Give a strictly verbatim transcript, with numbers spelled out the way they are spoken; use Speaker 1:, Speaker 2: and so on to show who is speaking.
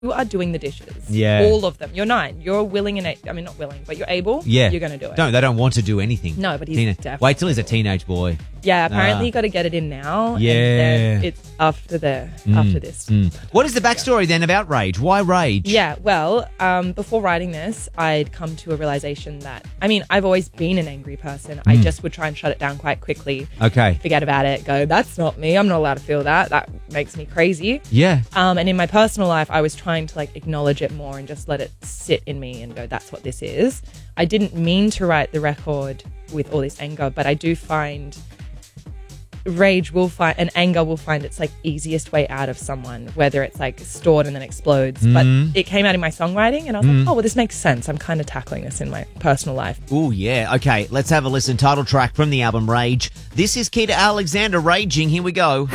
Speaker 1: you are doing the dishes.
Speaker 2: Yeah.
Speaker 1: All of them. You're nine. You're willing and, a- I mean, not willing, but you're able.
Speaker 2: Yeah.
Speaker 1: You're going to do it.
Speaker 2: No, they don't want to do anything.
Speaker 1: No, but he's
Speaker 2: Teena-
Speaker 1: definitely
Speaker 2: Wait till he's a teenage boy.
Speaker 1: Yeah, apparently
Speaker 2: Ah.
Speaker 1: you got to get it in now.
Speaker 2: Yeah.
Speaker 1: And then it's after the, after this.
Speaker 2: Mm. What is the backstory then about Rage? Why Rage?
Speaker 1: Yeah, well, um, before writing this, I'd come to a realization that, I mean, I've always been an angry person. I just would try and shut it down quite quickly.
Speaker 2: Okay.
Speaker 1: Forget about it. Go, that's not me. I'm not allowed to feel that. That makes me crazy.
Speaker 2: Yeah.
Speaker 1: Um, and in my personal life, I was trying to like acknowledge it more and just let it sit in me and go, that's what this is. I didn't mean to write the record with all this anger, but I do find rage will find and anger will find its like easiest way out of someone, whether it's like stored and then explodes.
Speaker 2: Mm.
Speaker 1: But it came out in my songwriting and I was
Speaker 2: Mm.
Speaker 1: like, oh, well, this makes sense. I'm kind of tackling this in my personal life.
Speaker 2: Oh, yeah. Okay, let's have a listen. Title track from the album Rage. This is Keita Alexander, Raging. Here we go.